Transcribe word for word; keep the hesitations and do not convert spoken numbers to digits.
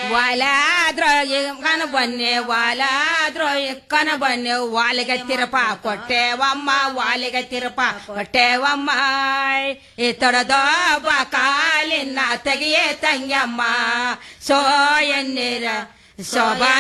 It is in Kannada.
ವಾಲಾದ್ರೋ ಕನ ಬನ್ನಿ ವಾಲಾದ್ರೋ ಕನ ಬನ್ನಿ ವಾಲಿಗೆ ತಿರುಪ ಕೊಟ್ಟೆವಮ್ಮ ವಾಲಿಗೆ ತಿರುಪ ಕೊಟ್ಟೆವಮ್ಮ ಈ ತೊಡದೋಬ ಕಾಲಿನ ತೆಗೆಯೇ ತಂಗಮ್ಮ ಸೋ ಎನ್ನೀರ ಶೋಭಾ